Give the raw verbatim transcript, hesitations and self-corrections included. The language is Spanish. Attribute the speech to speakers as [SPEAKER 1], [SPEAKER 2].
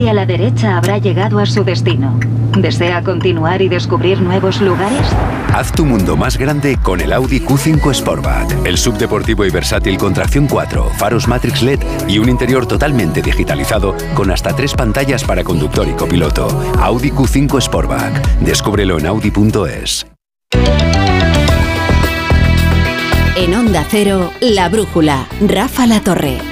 [SPEAKER 1] Y a la derecha habrá llegado a su destino. ¿Desea continuar y descubrir nuevos lugares?
[SPEAKER 2] Haz tu mundo más grande con el Audi Q cinco Sportback. El subdeportivo y versátil con tracción cuatro, faros Matrix L E D y un interior totalmente digitalizado con hasta tres pantallas para conductor y copiloto. Audi Q cinco Sportback. Descúbrelo en audi punto es.
[SPEAKER 3] En Onda Cero, La Brújula, Rafa La Torre.